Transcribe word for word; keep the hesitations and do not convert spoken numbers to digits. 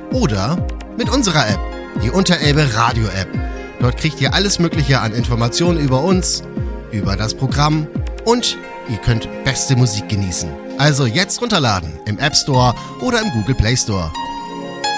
Oder mit unserer App, die Unterelbe Radio App. Dort kriegt ihr alles Mögliche an Informationen über uns, über das Programm und ihr könnt beste Musik genießen. Also jetzt runterladen im App Store oder im Google Play Store.